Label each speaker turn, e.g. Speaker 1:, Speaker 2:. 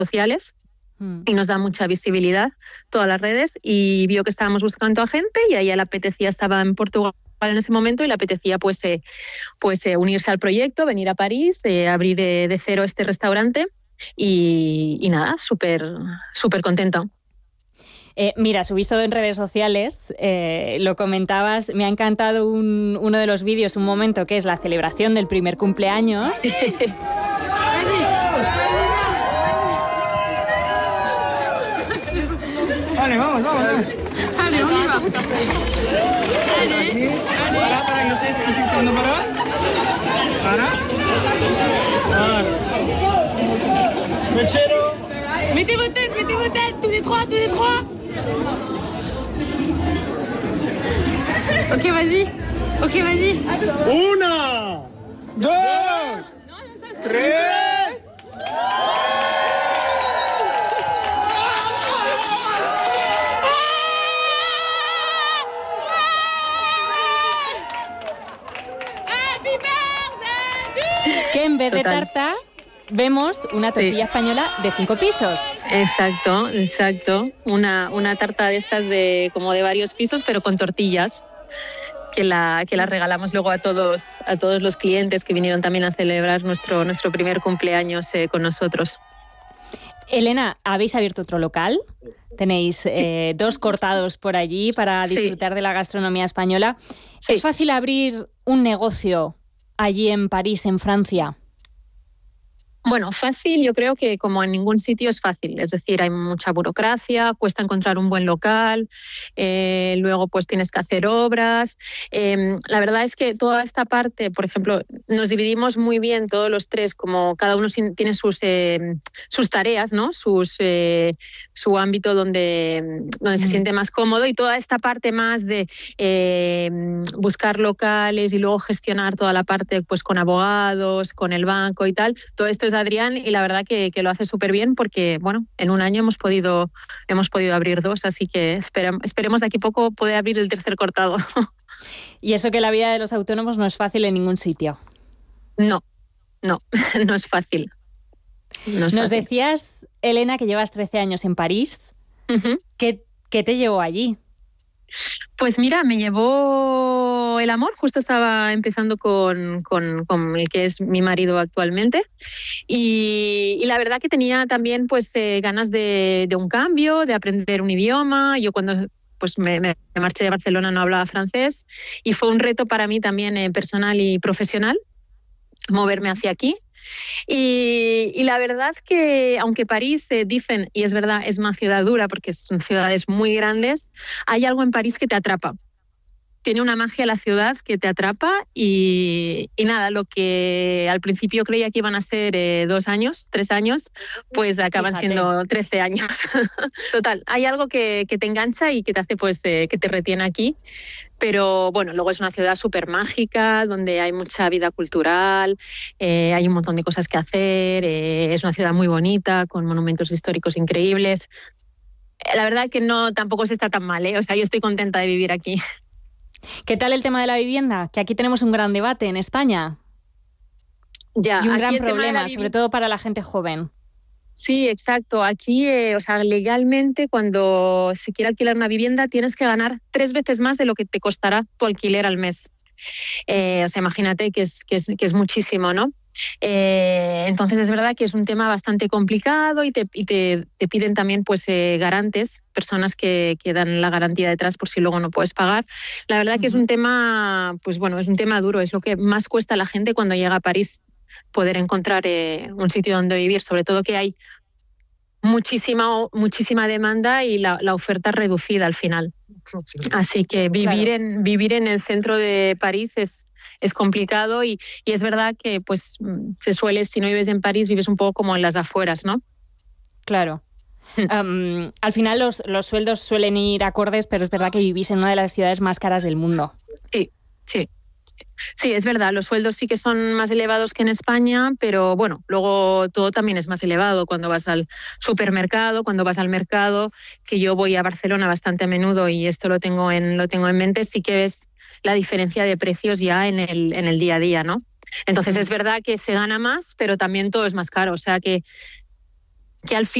Speaker 1: sociales y nos da mucha visibilidad, todas las redes, y vio que estábamos buscando a gente y a ella le apetecía, estaba en Portugal en ese momento y le apetecía unirse al proyecto, venir a París, abrir de cero este restaurante y nada, súper contenta.
Speaker 2: Mira, has visto en redes sociales, lo comentabas, me ha encantado uno de los vídeos, un momento que es la celebración del primer cumpleaños.
Speaker 3: Vale, vamos. Vale, on y va. Allez. Para que no se esté fixando para. Voilà. Mechero.
Speaker 4: Mettez vos têtes, tous les trois. Ok, vas-y.
Speaker 3: 1, 2, 3.
Speaker 2: Que en vez de tarta vemos una tortilla española de 5 pisos.
Speaker 1: Exacto. Una tarta de estas como de varios pisos, pero con tortillas, que la regalamos luego a todos los clientes que vinieron también a celebrar nuestro primer cumpleaños con nosotros.
Speaker 2: Elena, ¿habéis abierto otro local? Tenéis 2 cortados por allí para disfrutar de la gastronomía española. Sí. ¿Es fácil abrir un negocio allí en París, en Francia?
Speaker 1: Bueno, fácil, yo creo que como en ningún sitio es fácil, es decir, hay mucha burocracia, cuesta encontrar un buen local, luego pues tienes que hacer obras. La verdad es que toda esta parte, por ejemplo, nos dividimos muy bien todos los tres, como cada uno tiene sus tareas, ¿no? Su ámbito donde se siente más cómodo, y toda esta parte más de buscar locales y luego gestionar toda la parte pues con abogados, con el banco y tal, todo esto es Adrián, y la verdad que lo hace súper bien porque, bueno, en un año hemos podido abrir 2, así que esperemos de aquí a poco poder abrir el tercer cortado.
Speaker 2: Y eso que la vida de los autónomos no es fácil en ningún sitio.
Speaker 1: No es fácil.
Speaker 2: Nos decías, Elena, que llevas 13 años en París. Uh-huh. ¿Qué te llevó allí?
Speaker 1: Pues mira, me llevó el amor. Justo estaba empezando con el que es mi marido actualmente, y la verdad que tenía también pues ganas de un cambio, de aprender un idioma. Yo cuando pues me marché de Barcelona no hablaba francés, y fue un reto para mí también personal y profesional moverme hacia aquí. Y la verdad que, aunque París, dicen, y es verdad, es una ciudad dura porque son ciudades muy grandes, hay algo en París que te atrapa. Tiene una magia la ciudad que te atrapa, y nada, lo que al principio creía que iban a ser 2 años, 3 años, pues acaban siendo 13 años. Total, hay algo que te engancha y que te hace pues que te retiene aquí. Pero bueno, luego es una ciudad súper mágica, donde hay mucha vida cultural, hay un montón de cosas que hacer, es una ciudad muy bonita, con monumentos históricos increíbles. La verdad que tampoco se está tan mal, ¿eh? O sea, yo estoy contenta de vivir aquí.
Speaker 2: ¿Qué tal el tema de la vivienda? Que aquí tenemos un gran debate en España.
Speaker 1: Ya,
Speaker 2: y un gran problema, sobre todo para la gente joven.
Speaker 1: Sí, exacto. Aquí, legalmente, cuando se quiere alquilar una vivienda, tienes que ganar 3 veces más de lo que te costará tu alquiler al mes. Imagínate que es muchísimo, ¿no? Entonces es verdad que es un tema bastante complicado, y te piden también pues garantes, personas que dan la garantía detrás por si luego no puedes pagar. La verdad que es un tema, pues bueno, es un tema duro, es lo que más cuesta a la gente cuando llega a París, poder encontrar un sitio donde vivir, sobre todo que hay muchísima demanda y la oferta reducida al final. Así que vivir en el centro de París es complicado, y es verdad que pues si no vives en París, vives un poco como en las afueras, ¿no?
Speaker 2: Claro. Al final los sueldos suelen ir acordes, pero es verdad que vivís en una de las ciudades más caras del mundo.
Speaker 1: Sí, es verdad, los sueldos sí que son más elevados que en España, pero bueno, luego todo también es más elevado cuando vas al supermercado, cuando vas al mercado, que yo voy a Barcelona bastante a menudo y esto lo tengo en mente, sí que ves la diferencia de precios ya en el día a día, ¿no? Entonces es verdad que se gana más, pero también todo es más caro, o sea que que al